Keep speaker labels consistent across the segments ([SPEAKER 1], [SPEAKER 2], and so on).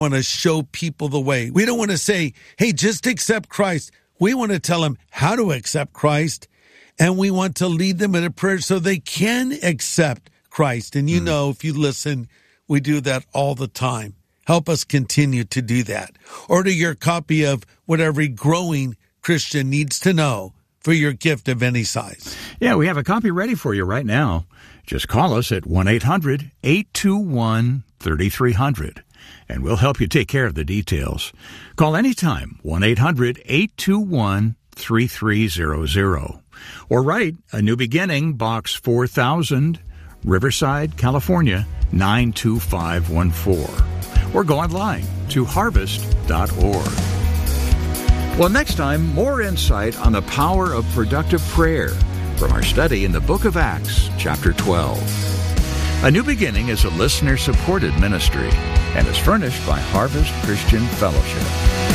[SPEAKER 1] want to show people the way. We don't want to say, hey, just accept Christ. We want to tell them how to accept Christ, and we want to lead them in a prayer so they can accept Christ. And you know, if you listen, we do that all the time. Help us continue to do that. Order your copy of What Every Growing Christian Needs to Know for your gift of any size.
[SPEAKER 2] Yeah, we have a copy ready for you right now. Just call us at 1-800-821-3300, and we'll help you take care of the details. Call anytime, 1-800-821-3300. Or write A New Beginning, Box 4000, Riverside, California, 92514. Or go online to harvest.org. Well, next time, more insight on the power of productive prayer from our study in the book of Acts, chapter 12. A New Beginning is a listener-supported ministry and is furnished by Harvest Christian Fellowship.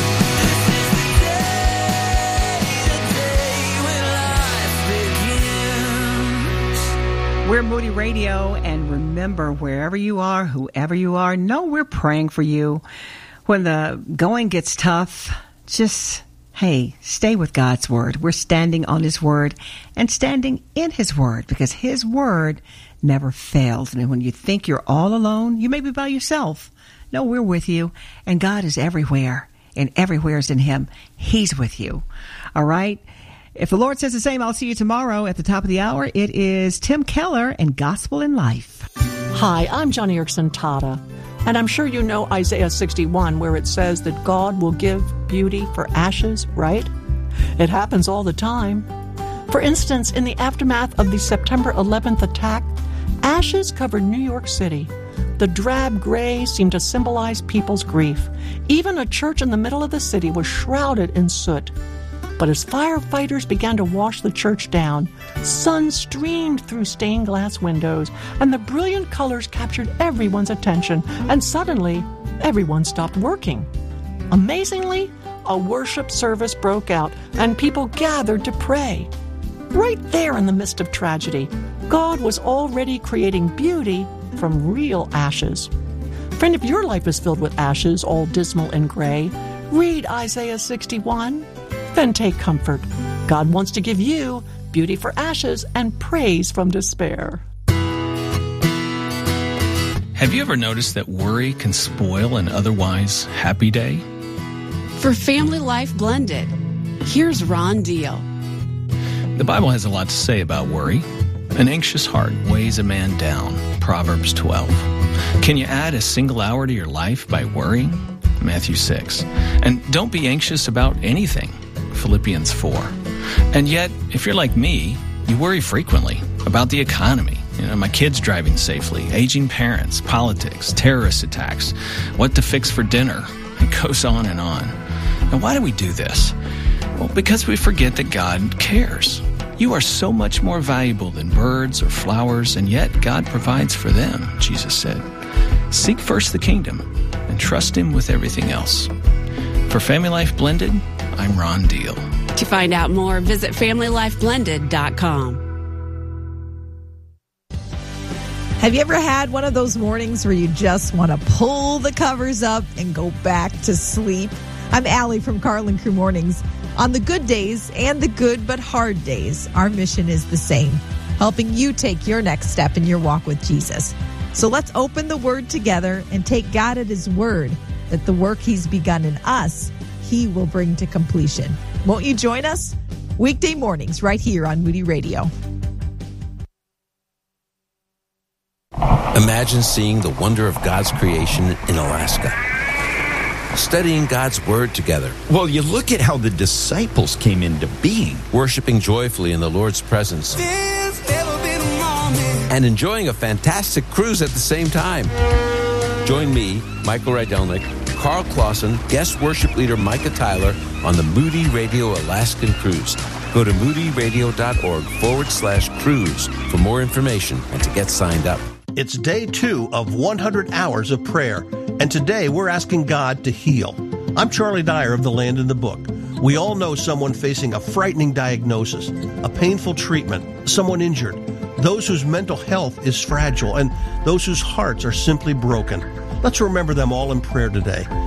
[SPEAKER 3] We're Moody Radio, and remember, wherever you are, whoever you are, know we're praying for you. When the going gets tough, just, hey, stay with God's Word. We're standing on His Word and standing in His Word, because His Word never fails. And when you think you're all alone, you may be by yourself. No, we're with you, and God is everywhere, and everywhere is in Him. He's with you. All right? If the Lord says the same, I'll see you tomorrow at the top of the hour. It is Tim Keller and Gospel in Life.
[SPEAKER 4] Hi, I'm Johnny Erickson Tata, and I'm sure you know Isaiah 61, where it says that God will give beauty for ashes, right? It happens all the time. For instance, in the aftermath of the September 11th attack, ashes covered New York City. The drab gray seemed to symbolize people's grief. Even a church in the middle of the city was shrouded in soot. But as firefighters began to wash the church down, sun streamed through stained glass windows, and the brilliant colors captured everyone's attention, and suddenly, everyone stopped working. Amazingly, a worship service broke out, and people gathered to pray. Right there in the midst of tragedy, God was already creating beauty from real ashes. Friend, if your life is filled with ashes, all dismal and gray, read Isaiah 61. Then take comfort. God wants to give you beauty for ashes and praise from despair.
[SPEAKER 5] Have you ever noticed that worry can spoil an otherwise happy day?
[SPEAKER 6] For Family Life Blended, here's Ron Deal.
[SPEAKER 5] The Bible has a lot to say about worry. An anxious heart weighs a man down, Proverbs 12. Can you add a single hour to your life by worrying? Matthew 6. And don't be anxious about anything, Philippians 4. And yet, if you're like me, you worry frequently about the economy. My kids driving safely, aging parents, politics, terrorist attacks, what to fix for dinner. It goes on and on. And why do we do this? Well, because we forget that God cares. You are so much more valuable than birds or flowers, and yet God provides for them, Jesus said. Seek first the kingdom and trust Him with everything else. For Family Life Blended, I'm Ron Deal.
[SPEAKER 6] To find out more, visit FamilyLifeBlended.com.
[SPEAKER 7] Have you ever had one of those mornings where you just want to pull the covers up and go back to sleep? I'm Allie from Carlin Crew Mornings. On the good days and the good but hard days, our mission is the same, helping you take your next step in your walk with Jesus. So let's open the Word together and take God at His word that the work He's begun in us, He will bring to completion. Won't you join us? Weekday mornings right here on Moody Radio.
[SPEAKER 8] Imagine seeing the wonder of God's creation in Alaska. Studying God's Word together.
[SPEAKER 9] Well, you look at how the disciples came into being.
[SPEAKER 8] Worshiping joyfully in the Lord's presence. And enjoying a fantastic cruise at the same time. Join me, Michael Rydelnik, Carl Clausen, guest worship leader Micah Tyler on the Moody Radio Alaskan Cruise. Go to moodyradio.org/cruise for more information and to get signed up.
[SPEAKER 10] It's day 2 of 100 hours of prayer, and today we're asking God to heal. I'm Charlie Dyer of The Land in the Book. We all know someone facing a frightening diagnosis, a painful treatment, someone injured, those whose mental health is fragile, and those whose hearts are simply broken. Let's remember them all in prayer today.